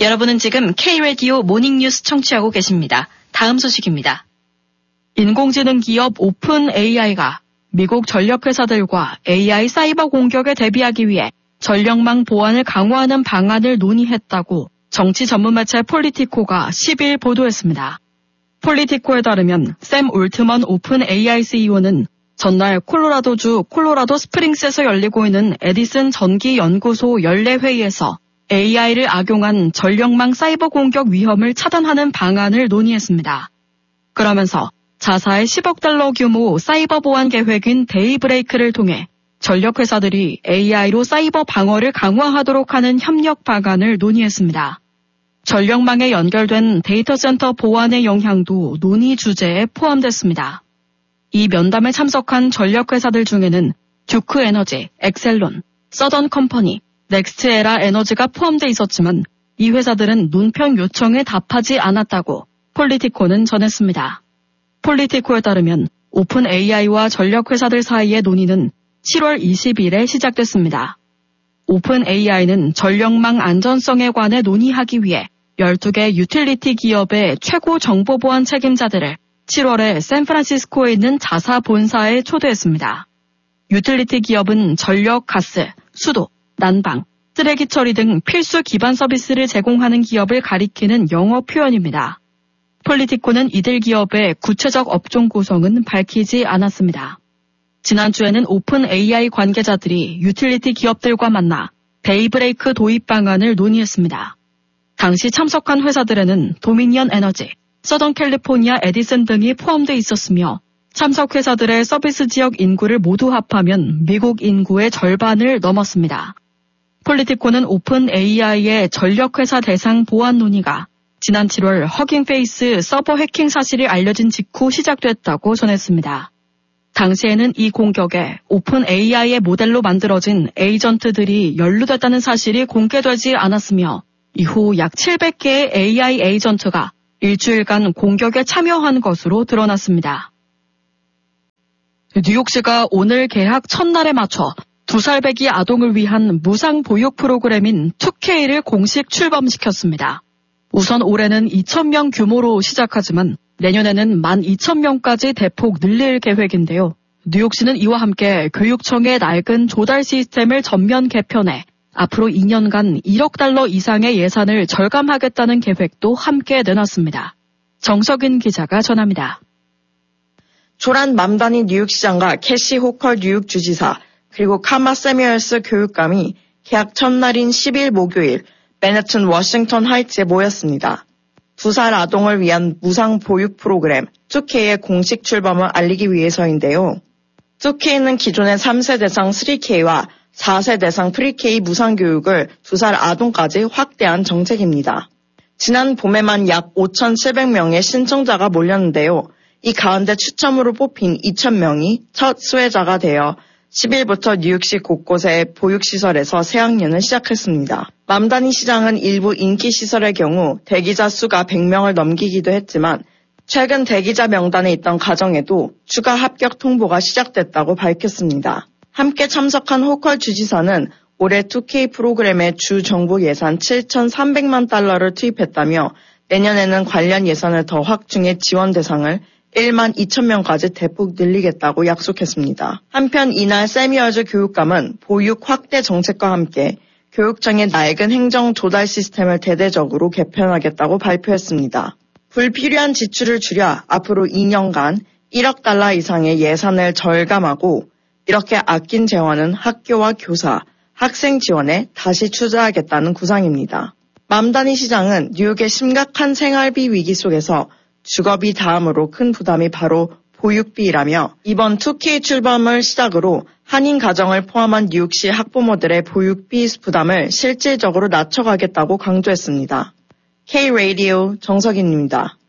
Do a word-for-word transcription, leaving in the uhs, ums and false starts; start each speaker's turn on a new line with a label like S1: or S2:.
S1: 여러분은 지금 K-라디오 모닝뉴스 청취하고 계십니다. 다음 소식입니다. 인공지능 기업 오픈 에이아이가 미국 전력회사들과 에이아이 사이버 공격에 대비하기 위해 전력망 보안을 강화하는 방안을 논의했다고 정치 전문 매체 폴리티코가 십일 보도했습니다. 폴리티코에 따르면 샘 올트먼 오픈 에이아이 씨이오는 전날 콜로라도주 콜로라도 스프링스에서 열리고 있는 에디슨 전기연구소 연례회의에서 에이아이를 악용한 전력망 사이버 공격 위험을 차단하는 방안을 논의했습니다. 그러면서 자사의 십억 달러 규모 사이버 보안 계획인 데이브레이크를 통해 전력회사들이 에이아이로 사이버 방어를 강화하도록 하는 협력 방안을 논의했습니다. 전력망에 연결된 데이터 센터 보안의 영향도 논의 주제에 포함됐습니다. 이 면담에 참석한 전력회사들 중에는 듀크 에너지, 엑셀론, 서던 컴퍼니, 넥스트에라 에너지가 포함돼 있었지만 이 회사들은 논평 요청에 답하지 않았다고 폴리티코는 전했습니다. 폴리티코에 따르면 오픈 에이아이와 전력회사들 사이의 논의는 칠월 이십일에 시작됐습니다. 오픈 에이아이는 전력망 안전성에 관해 논의하기 위해 열두 개 유틸리티 기업의 최고 정보보안 책임자들을 칠월에 샌프란시스코에 있는 자사 본사에 초대했습니다. 유틸리티 기업은 전력, 가스, 수도, 난방, 쓰레기 처리 등 필수 기반 서비스를 제공하는 기업을 가리키는 영어 표현입니다. 폴리티코는 이들 기업의 구체적 업종 구성은 밝히지 않았습니다. 지난주에는 오픈 에이아이 관계자들이 유틸리티 기업들과 만나 데이브레이크 도입 방안을 논의했습니다. 당시 참석한 회사들에는 도미니언 에너지, 서던 캘리포니아 에디슨 등이 포함돼 있었으며 참석 회사들의 서비스 지역 인구를 모두 합하면 미국 인구의 절반을 넘었습니다. 폴리티코는 오픈 에이아이의 전력회사 대상 보안 논의가 지난 칠월 허깅페이스 서버 해킹 사실이 알려진 직후 시작됐다고 전했습니다. 당시에는 이 공격에 오픈 에이아이의 모델로 만들어진 에이전트들이 연루됐다는 사실이 공개되지 않았으며 이후 약 칠백 개의 에이아이 에이전트가 일주일간 공격에 참여한 것으로 드러났습니다. 뉴욕시가 오늘 개학 첫날에 맞춰 두 살배기 아동을 위한 무상 보육 프로그램인 투케이를 공식 출범시켰습니다. 우선 올해는 이천 명 규모로 시작하지만 내년에는 만 이천 명까지 대폭 늘릴 계획인데요. 뉴욕시는 이와 함께 교육청의 낡은 조달 시스템을 전면 개편해 앞으로 이 년간 일억 달러 이상의 예산을 절감하겠다는 계획도 함께 내놨습니다. 정석인 기자가 전합니다.
S2: 조란 맘다니 뉴욕시장과 캐시 호컬 뉴욕 주지사 그리고 카마 세뮤얼스 교육감이 개학 첫날인 십일 목요일 맨해튼 워싱턴 하이츠에 모였습니다. 두 살 아동을 위한 무상 보육 프로그램 투케이의 공식 출범을 알리기 위해서인데요. 투케이는 기존의 삼 세 대상 쓰리 케이와 사 세 대상 프리케이 무상 교육을 두 살 아동까지 확대한 정책입니다. 지난 봄에만 약 오천칠백 명의 신청자가 몰렸는데요. 이 가운데 추첨으로 뽑힌 이천 명이 첫 수혜자가 되어 십일부터 뉴욕시 곳곳의 보육시설에서 새학년을 시작했습니다. 맘다니 시장은 일부 인기시설의 경우 대기자 수가 백 명을 넘기기도 했지만 최근 대기자 명단에 있던 가정에도 추가 합격 통보가 시작됐다고 밝혔습니다. 함께 참석한 호컬 주지사는 올해 투케이 프로그램의 주 정부 예산 칠천삼백만 달러를 투입했다며 내년에는 관련 예산을 더 확충해 지원 대상을 일만 이천 명까지 대폭 늘리겠다고 약속했습니다. 한편 이날 세뮤얼즈 교육감은 보육 확대 정책과 함께 교육청의 낡은 행정 조달 시스템을 대대적으로 개편하겠다고 발표했습니다. 불필요한 지출을 줄여 앞으로 이 년간 일억 달러 이상의 예산을 절감하고 이렇게 아낀 재원은 학교와 교사, 학생 지원에 다시 투자하겠다는 구상입니다. 맘다니 시장은 뉴욕의 심각한 생활비 위기 속에서 주거비 다음으로 큰 부담이 바로 보육비라며 이번 투케이 출범을 시작으로 한인 가정을 포함한 뉴욕시 학부모들의 보육비 부담을 실질적으로 낮춰가겠다고 강조했습니다. K-라디오 정석인입니다.